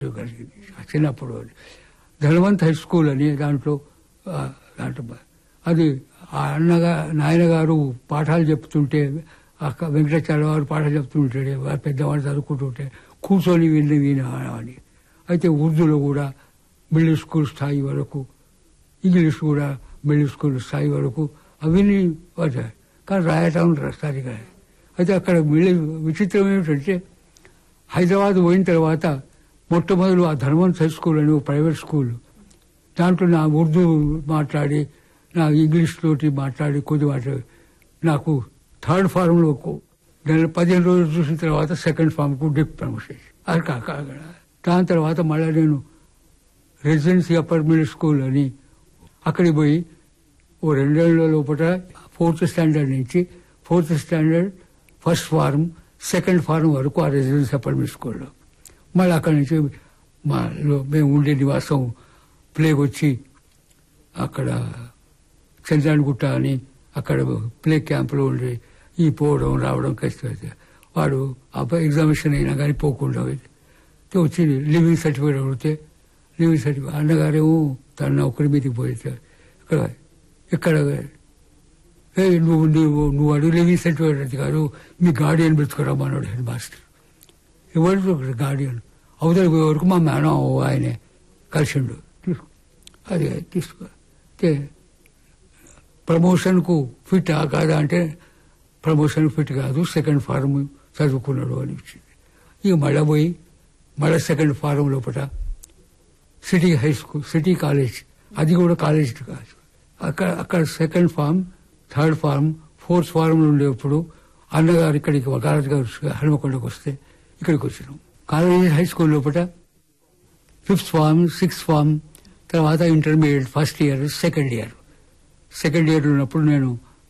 కలిగింది చిన్నప్పుడు. ధనవంత్ high school అని దాంట్లో అది నాయనగారు పాఠాలు చెప్తుంటే వెంకటాచార్య వారు పాఠాలు చెప్తుంటాడు, పెద్దవాళ్ళు చదువుకుంటుంటే కూర్చొని విని. అయితే ఉర్దూలో కూడా మిడిల్ స్కూల్ స్థాయి వరకు, ఇంగ్లీష్ కూడా మిడిల్ స్కూల్ స్థాయి వరకు అవన్నీ వచ్చాయి. కానీ రాయటం సరిగా. అయితే అక్కడ విచిత్రం ఏమిటంటే హైదరాబాద్ పోయిన తర్వాత మొట్టమొదలు ఆ ధనవంత్ హై స్కూల్ అని ప్రైవేట్ స్కూల్, దాంట్లో నా ఉర్దూ మాట్లాడి నా ఇంగ్లీష్ తోటి మాట్లాడి కొద్దిగా నాకు థర్డ్ ఫారంలో 15 రోజులు చూసిన తర్వాత సెకండ్ ఫారంకు డిప్ ప్రమోషన్. అది కాక దాని తర్వాత మళ్ళీ నేను రెసిడెన్సీ అప్పర్ మిడిల్ స్కూల్ అని అక్కడికి పోయి ఓ 2 ఏళ్ల లోపల 4th స్టాండర్డ్ నుంచి 4th standard first form second form వరకు ఆ రెసిడెన్సీ అప్పర్ మిడిల్ స్కూల్లో. మళ్ళీ అక్కడి నుంచి మేము ఉండే నివాసం ప్లేగ్ వచ్చి అక్కడ చంద్రానిగుట్ట అని అక్కడ ప్లే క్యాంపులో ఉండి ఈ పోవడం రావడం కష్టమైతే వాడు ఎగ్జామినేషన్ అయినా కానీ పోకుండా వచ్చి లివింగ్ సర్టిఫికేట్ అడిగితే లివింగ్ సర్టిఫికేట్ అన్నగారేమో తన నౌకరి మీదకి పోయితే ఇక్కడ నువ్వు అడుగు లివింగ్ సర్టిఫికేట్ అది కాదు, మీ గార్డియన్ పెట్టుకురామన్నాడు హెడ్ మాస్టర్. ఎవరు గార్డియన్ అవతల పోయే వరకు మా మేడం ఆయనే కలిసిండు. అది తీసుకో ప్రమోషన్కు ఫిట్ కాదా అంటే ప్రమోషన్ ఫిట్ కాదు, సెకండ్ ఫారం చదువుకున్నాడు అని వచ్చింది. ఇక మళ్ళా పోయి మళ్ళా సెకండ్ ఫారం లోపల city high school city college, అది కూడా కాలేజ్ కాదు. అక్కడ second form third form fourth ఫారంలో ఉండేప్పుడు అన్నగారు ఇక్కడికి వకాలత్ గారు హనుమకొండకు వస్తే ఇక్కడికి వచ్చినాం. కాలేజ్ హై స్కూల్ లోపల 5th ఫారం 6th ఫారం తర్వాత intermediate first year second year ఉన్నప్పుడు నేను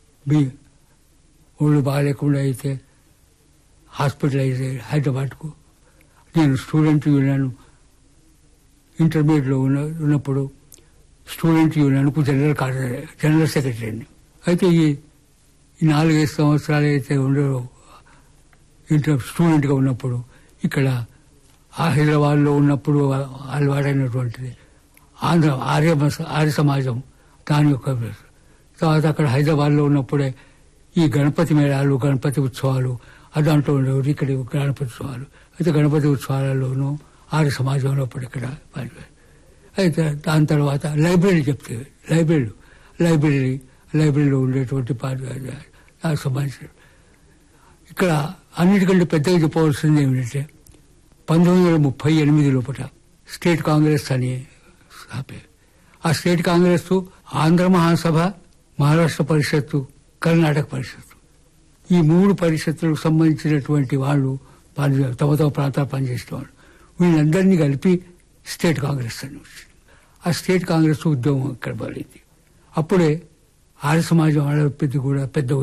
ఒళ్ళు బాగాలేకుండా అయితే హాస్పిటలైజ్ హైదరాబాద్కు నేను స్టూడెంట్ యూనియన్ ఇంటర్మీడియట్లో ఉన్నప్పుడు స్టూడెంట్ యూనియన్కు జనరల్ సెక్రటరీని. అయితే ఈ 4-5 సంవత్సరాలు అయితే ఉండో స్టూడెంట్గా ఉన్నప్పుడు ఇక్కడ హైదరాబాద్లో ఉన్నప్పుడు అలవాటైనటువంటిది ఆర్య సమాజం దాని యొక్క తర్వాత అక్కడ హైదరాబాద్లో ఉన్నప్పుడే ఈ గణపతి మేళాలు గణపతి ఉత్సవాలు దాంట్లో ఉండేవారు. ఇక్కడ గణపతి ఉత్సవాలు అయితే గణపతి ఉత్సవాలలోనూ ఆర్య సమాజంలో ఇక్కడ అయితే దాని తర్వాత లైబ్రరీ చెప్తే లైబ్రరీలో ఉండేటువంటి సంబంధించిన ఇక్కడ అన్నిటికంటే పెద్దగా చెప్పవలసింది ఏమిటంటే 1938 లోపల స్టేట్ కాంగ్రెస్ అని ఆ స్టేట్ కాంగ్రెస్ ఆంధ్ర మహాసభ, మహారాష్ట్ర పరిషత్తు, కర్ణాటక పరిషత్తు, ఈ 3 పరిషత్తులకు సంబంధించినటువంటి వాళ్ళు తమ ప్రాంతాలు పనిచేసే వాళ్ళు వీళ్ళందరినీ కలిపి స్టేట్ కాంగ్రెస్ అని వచ్చింది. ఆ స్టేట్ కాంగ్రెస్ ఉద్యమం ఇక్కడ పడింది. అప్పుడే ఆర్య సమాజం వాళ్ళ పెద్ద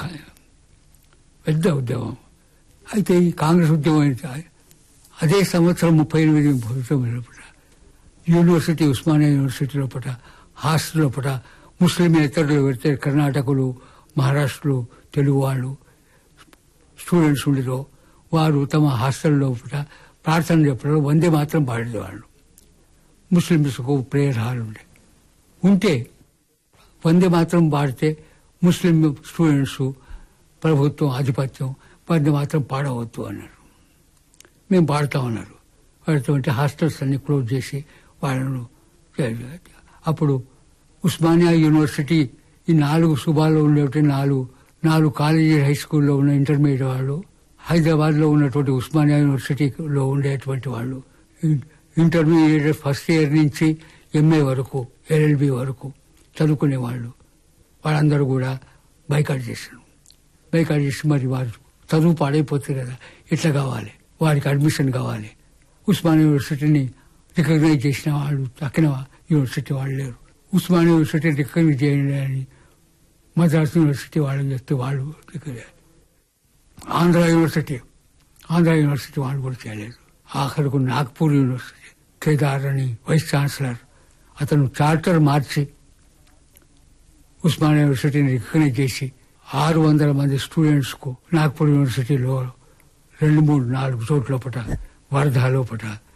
ఉద్యమం అయితే ఈ కాంగ్రెస్ ఉద్యమం అదే సంవత్సరం 38 యూనివర్సిటీ ఉస్మానియా యూనివర్సిటీ లోపల హాస్టల్ లోపల ముస్లింలు పెడితే కర్ణాటకలు, మహారాష్ట్రలు, తెలుగు వాళ్ళు స్టూడెంట్స్ ఉండేదో వారు తమ హాస్టల్ లోపల ప్రార్థన చెప్పడం వందే మాత్రం పాడేవాళ్ళు. ముస్లింస్కు ప్రేయర్ హాల్ ఉంటే వందే మాత్రం పాడితే ముస్లిం స్టూడెంట్స్ ప్రభుత్వం ఆధిపత్యం వందే మాత్రం పాడవద్దు అన్నారు. మేము పాడతామన్నారు. వాడితో హాస్టల్స్ అన్ని క్లోజ్ చేసి వాళ్ళను అప్పుడు ఉస్మానియా యూనివర్సిటీ ఈ 4 సుబాల్లో ఉండేటువంటి 4 కాలేజీ హై స్కూల్లో ఉన్న ఇంటర్మీడియట్ వాళ్ళు, హైదరాబాద్లో ఉన్నటువంటి ఉస్మానియా యూనివర్సిటీలో ఉండేటువంటి వాళ్ళు ఇంటర్మీడియట్ ఫస్ట్ ఇయర్ నుంచి MA వరకు LLB వరకు చదువుకునే వాళ్ళందరూ కూడా బైకాట్ చేసి మరి వారు చదువు పాడైపోతుంది కదా, ఎట్లా కావాలి, వారికి అడ్మిషన్ కావాలి. ఉస్మానియా యూనివర్సిటీని రికగ్నైజ్ చేసిన వాళ్ళు తక్కిన యూనివర్సిటీ వాళ్ళు లేరు. ఉస్మానియా యూనివర్సిటీ రికగ్నైజ్ చేయండి అని మద్రాసు యూనివర్సిటీ వాళ్ళని చెప్తే వాళ్ళు ఆంధ్ర యూనివర్సిటీ వాళ్ళు కూడా చేయలేదు. ఆఖరకు నాగ్పూర్ యూనివర్సిటీ కేదార్ అని వైస్ ఛాన్సలర్ అతను చార్టర్ మార్చి ఉస్మానియా యూనివర్సిటీని రికగ్నైజ్ చేసి 600 మంది స్టూడెంట్స్ కు నాగ్పూర్ యూనివర్సిటీలో 2-3-4 చోట్ల వర్ధా లోపల